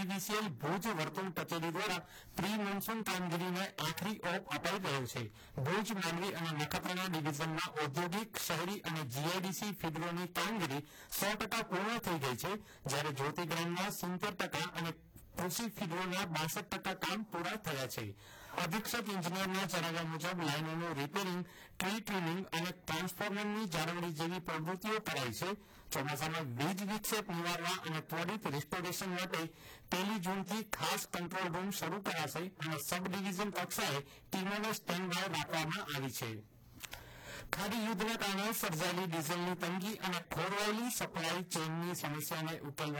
પીવીસીએલ ભુજ વર્તુળ કચેરી દ્વારા પ્રી મોન્સૂન કામગીરીને આખરી ઓપ અપાઈ રહ્યો છે. ભુજ, માંડવી અને નખત્રાણા ડિવિઝનમાં ઔદ્યોગિક, શહેરી અને જીઆઈડીસી ફીડરોની કામગીરી 100% પૂર્ણ થઈ ગઈ છે, જ્યારે જ્યોતિ ગ્રામમાં 70% અને કૃષિ ફીડરોના 62% કામ પૂરા થયા છે. અધિક્ષક ઇન્જિનિયરના જણાવ્યા મુજબ લાઇનોનું રિપેરિંગ, ટ્રી ટ્રીમિંગ અને ટ્રાન્સફોર્મરની જાળવણી જેવી પ્રવૃત્તિઓ કરાઈ છે. ચોમાસામાં વીજ વિક્ષેપ નિવારવા અને ત્વરિત રિસ્ટોરેશન માટે 1 જૂનથી ખાસ કંટ્રોલ રૂમ શરૂ કરાશે અને સબ ડિવિઝન કક્ષાએ ટીમોને સ્ટેન્ડ બાય રાખવામાં આવી છે. ખાદી યુદ્ધના કારણે સર્જાયેલી ડીઝલની તંગી અને ખોરવાયેલી સપ્લાય ચેઇનની સમસ્યાને ઉકેલવા